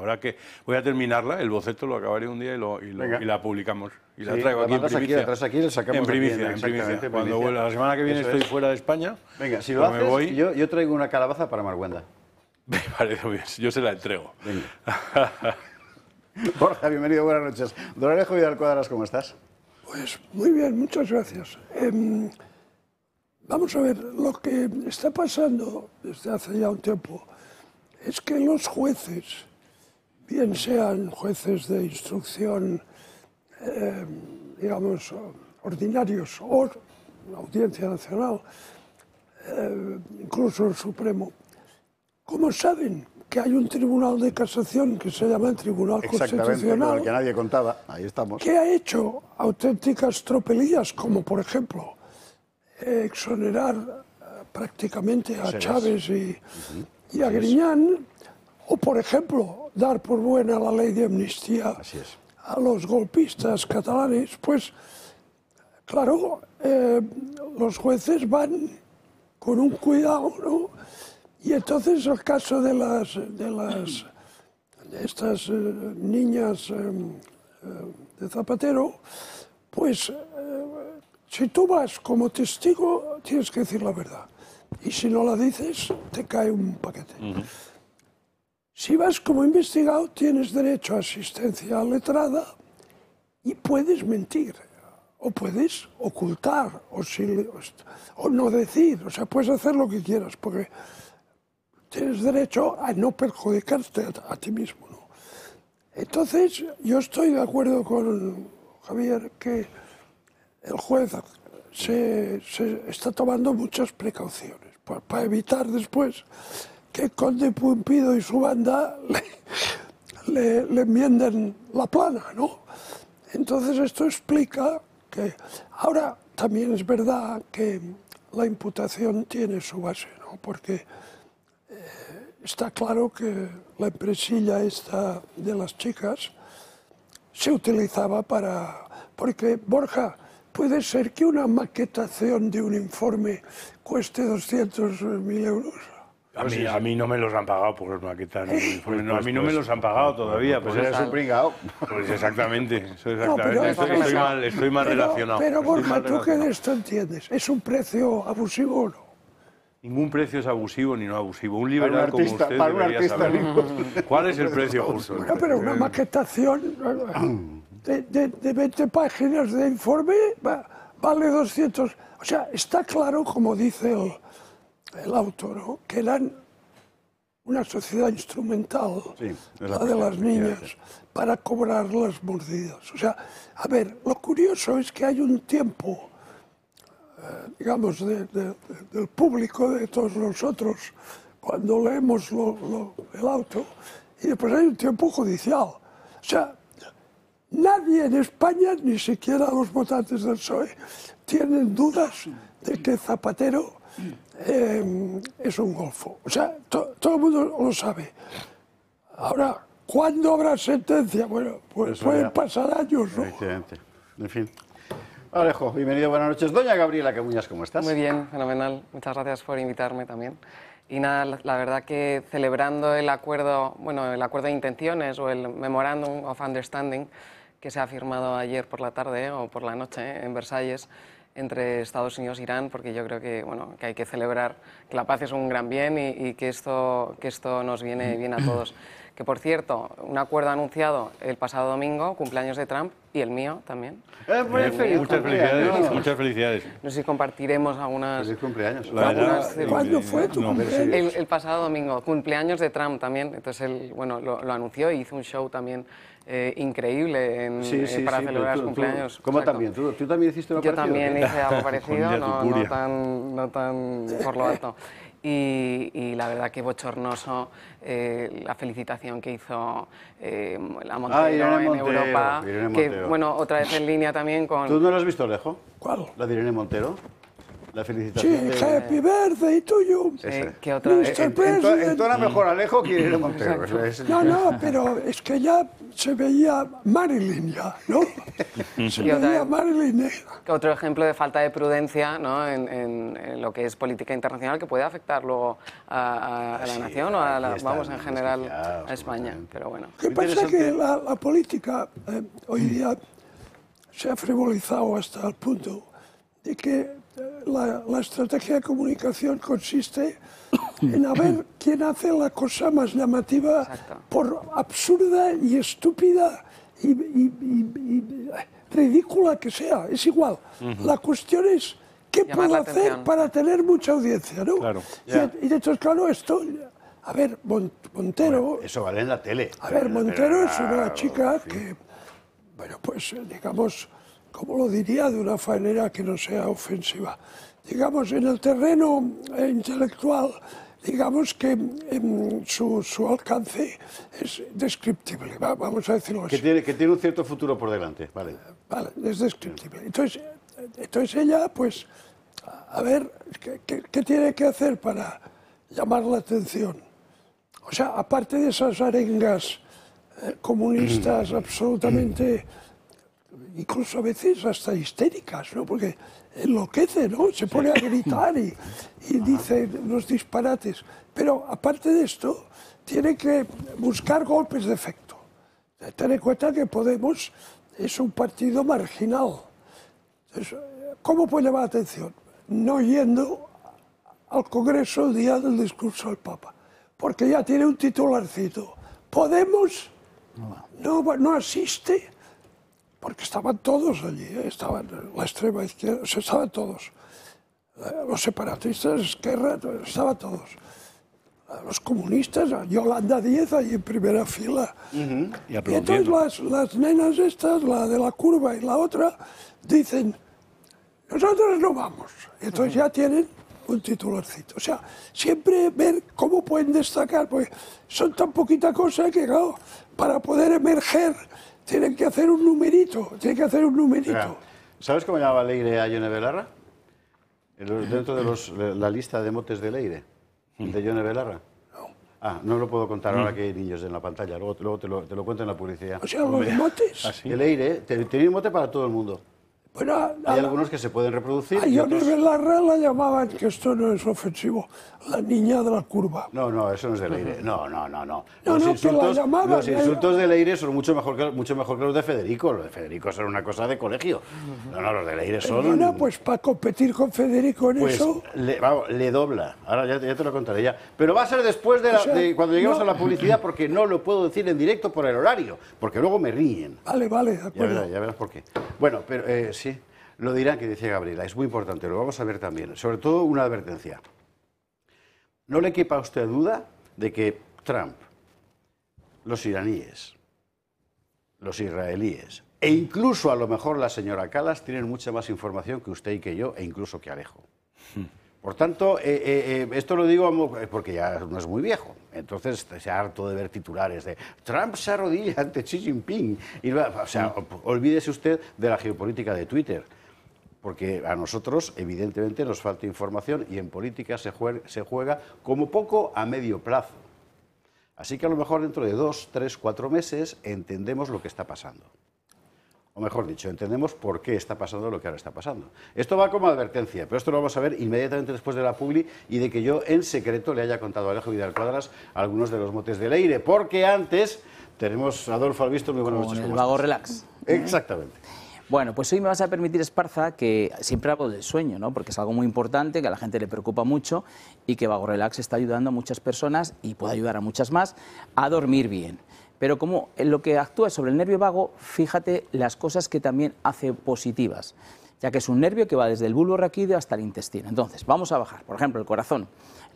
Ahora que voy a terminarla, el boceto lo acabaré un día y la publicamos. Y la traigo aquí en primicia. La traes aquí y la sacamos en primicia, aquí, en primicia. Cuando primicia. vuelva, la semana que viene estoy fuera de España. Venga, si lo haces, me voy. yo traigo una calabaza para Marguenda. Me parece bien, yo se la entrego. Venga. Borja, bienvenido, buenas noches. Don Alejo Vidal Cuadras, ¿cómo estás? Pues muy bien, muchas gracias. Vamos a ver, lo que está pasando desde hace ya un tiempo es que los jueces, bien sean jueces de instrucción, digamos, ordinarios o la Audiencia Nacional, incluso el Supremo, como saben que hay un tribunal de casación que se llama el Tribunal Constitucional, con el que nadie contaba, ahí estamos. que ha hecho auténticas tropelías, como por ejemplo exonerar prácticamente a Chávez y a Griñán, o por ejemplo dar por buena la ley de amnistía a los golpistas catalanes, pues claro, los jueces van con un cuidado, ¿no? Y entonces el caso de estas niñas de Zapatero, pues si tú vas como testigo tienes que decir la verdad, y si no la dices te cae un paquete. Si vas como investigado tienes derecho a asistencia letrada y puedes mentir, o puedes ocultar, o no decir, o sea, puedes hacer lo que quieras, porque tienes derecho a no perjudicarte a ti mismo, ¿no? Entonces, yo estoy de acuerdo con Javier que el juez se está tomando muchas precauciones para evitar después que Conde Pumpido y su banda le enmienden la plana, ¿no? Entonces, esto explica que ahora también es verdad que la imputación tiene su base, ¿no? Porque está claro que la empresilla esta de las chicas se utilizaba porque, Borja, puede ser que una maquetación de un informe cueste 200.000 euros. A mí no me los han pagado por maquetar. A mí no me los han pagado todavía. Pues eres un pringao. Pues exactamente. No, estoy más relacionado. Pero Borja, ¿tú qué de esto entiendes? ¿Es un precio abusivo o no? Ningún precio es abusivo ni no abusivo. Un liberal como usted debería saber. ¿Cuál es el precio justo? No, pero una maquetación de 20 páginas de informe vale 200. O sea, está claro, como dice el autor, ¿no? Que eran una sociedad instrumental, la de las niñas, para cobrar las mordidas. O sea, a ver, lo curioso es que hay un tiempo, digamos, del público, de todos nosotros, cuando leemos el auto, y después hay un tiempo judicial. O sea, nadie en España, ni siquiera los votantes del PSOE, tienen dudas de que Zapatero es un golfo. O sea, todo el mundo lo sabe. Ahora, ¿cuándo habrá sentencia? Bueno, pues pueden pasar años, ¿no? Efectivamente. En fin. Alejo, bienvenido, buenas noches. Doña Gabriela Camuñas, ¿cómo estás? Muy bien, fenomenal. Muchas gracias por invitarme también. Y nada, la verdad que celebrando el acuerdo de intenciones o el Memorandum of Understanding que se ha firmado ayer por la tarde o por la noche en Versalles entre Estados Unidos e Irán, porque yo creo que, que hay que celebrar que la paz es un gran bien y que esto nos viene bien a todos. Que, por cierto, un acuerdo anunciado el pasado domingo, cumpleaños de Trump, y el mío también. Muchas felicidades, muchas felicidades. No sé si compartiremos algunas... Feliz cumpleaños. ¿Cuándo fue tu cumpleaños? El pasado domingo, cumpleaños de Trump también. Entonces él, lo anunció y hizo un show también increíble para celebrar su cumpleaños. ¿Cómo también? ¿Tú también hiciste algo parecido? Yo también hice algo parecido, no tan por lo alto. Y la verdad que bochornoso la felicitación que hizo la Montero en Europa, que otra vez en línea también con... ¿Tú no lo has visto, Alejo? ¿Cuál? La de Irene Montero. La felicitación. Sí, happy birthday to you. ¿Qué otra vez? Mr. President. Entona mejor Alejo que Irene Montero. No, pero es que ya se veía Marilyn ya, ¿no? Se veía Marilyn. Otro ejemplo de falta de prudencia, ¿no? en lo que es política internacional, que puede afectar luego a la nación o a vamos, en general a España. Pero bueno. Lo que pasa es que la política hoy día se ha frivolizado hasta el punto de que la estrategia de comunicación consiste en a ver quién hace la cosa más llamativa, Exacto. por absurda y estúpida y ridícula que sea. Es igual. La cuestión es qué Llamar puedo la hacer atención. para tener mucha audiencia, ¿no? Claro. Y entonces, claro, esto... A ver, Montero... Eso vale en la tele. A ver, Montero es una chica que, bueno, pues digamos, ¿cómo lo diría de una manera que no sea ofensiva? Digamos, en el terreno intelectual, digamos que su alcance es descriptible, vamos a decirlo así. Que tiene un cierto futuro por delante, vale. Vale, es descriptible. Entonces ella, pues, a ver, ¿qué tiene que hacer para llamar la atención? O sea, aparte de esas arengas comunistas absolutamente, incluso a veces hasta histéricas, ¿no? Porque enloquece, ¿no? Se pone a gritar y dice unos disparates. Pero aparte de esto, tiene que buscar golpes de efecto. Ten en cuenta que Podemos es un partido marginal. Entonces, ¿cómo puede llamar la atención? No yendo al Congreso el día del discurso del Papa, porque ya tiene un titularcito. Podemos no asiste, porque estaban todos allí, estaban la extrema izquierda, estaban todos. Los separatistas, Esquerra, estaban todos. Los comunistas, Yolanda Díaz ahí en primera fila. Y entonces las nenas estas, la de la curva y la otra, dicen, nosotros no vamos. Entonces ya tienen un titularcito. O sea, siempre ver cómo pueden destacar, porque son tan poquita cosa que, claro, para poder emerger tienen que hacer un numerito, ¿Sabes cómo llamaba Leire a Yone Belarra? Dentro de la lista de motes de Leire, de Yone Belarra. No lo puedo contar ahora que hay niños en la pantalla, luego te lo cuento en la publicidad. O sea, los motes. ¿Así? De Leire, tenía un mote para todo el mundo. Bueno, hay algunos que se pueden reproducir. A Yone Belarra la llamaban, que esto no es ofensivo, la niña de la curva. No, eso no es de Leire. No. Los insultos de Leire son mucho mejor que los de Federico. Los de Federico son una cosa de colegio. No, los de Leire son... Bueno, pues para competir con Federico en eso... Le dobla. Ahora ya te lo contaré ya. Pero va a ser después de cuando lleguemos a la publicidad, porque no lo puedo decir en directo por el horario, porque luego me ríen. Vale, de acuerdo. Ya verás por qué. Bueno, pero sí, lo dirán que decía Gabriela, es muy importante, lo vamos a ver también. Sobre todo una advertencia. No le quepa a usted duda de que Trump, los iraníes, los israelíes e incluso a lo mejor la señora Kallas tienen mucha más información que usted y que yo e incluso que Alejo. Por tanto, esto lo digo porque ya no es muy viejo. Entonces se ha harto de ver titulares de Trump se arrodilla ante Xi Jinping. O sea, olvídese usted de la geopolítica de Twitter. Porque a nosotros, evidentemente, nos falta información y en política se juega como poco a medio plazo. Así que a lo mejor dentro de 2, 3, 4 meses entendemos lo que está pasando. O mejor dicho, entendemos por qué está pasando lo que ahora está pasando. Esto va como advertencia, pero esto lo vamos a ver inmediatamente después de la publi y de que yo en secreto le haya contado a Alejo Vidal Cuadras algunos de los motes de Leire, porque antes tenemos a Adolfo Albisto, muy buenas noches. Con el vago relax. Exactamente. Bueno, pues hoy me vas a permitir, Esparza, que siempre hablo del sueño, ¿no? Porque es algo muy importante, que a la gente le preocupa mucho y que Vago Relax está ayudando a muchas personas y puede ayudar a muchas más a dormir bien. Pero como en lo que actúa sobre el nervio vago, fíjate las cosas que también hace positivas, ya que es un nervio que va desde el bulbo raquídeo hasta el intestino. Entonces, vamos a bajar. Por ejemplo, el corazón.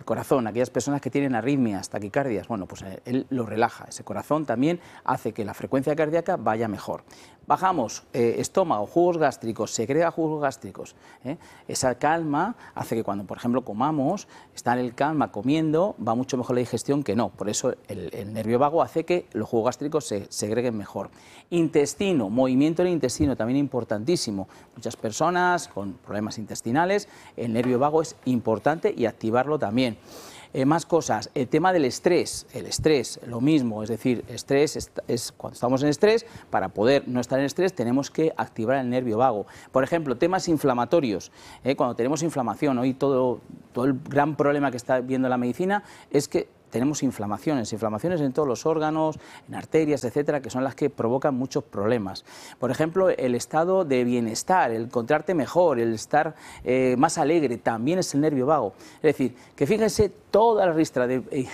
El corazón, aquellas personas que tienen arritmias, taquicardias, bueno, pues él lo relaja. Ese corazón también hace que la frecuencia cardíaca vaya mejor. Bajamos, estómago, jugos gástricos, segrega jugos gástricos. Esa calma hace que cuando, por ejemplo, comamos, está en el calma comiendo, va mucho mejor la digestión que no. Por eso el nervio vago hace que los jugos gástricos se segreguen mejor. Intestino, movimiento del intestino, también importantísimo. Muchas personas con problemas intestinales, el nervio vago es importante y activarlo también. Más cosas, el tema del estrés, lo mismo, es decir, estrés es cuando estamos en estrés, para poder no estar en estrés tenemos que activar el nervio vago. Por ejemplo, temas inflamatorios, cuando tenemos inflamación, hoy todo el gran problema que está viendo la medicina es que tenemos inflamaciones en todos los órganos, en arterias, etcétera, que son las que provocan muchos problemas. Por ejemplo, el estado de bienestar, el encontrarte mejor, el estar más alegre, también es el nervio vago. Es decir, que fíjense toda la ristra de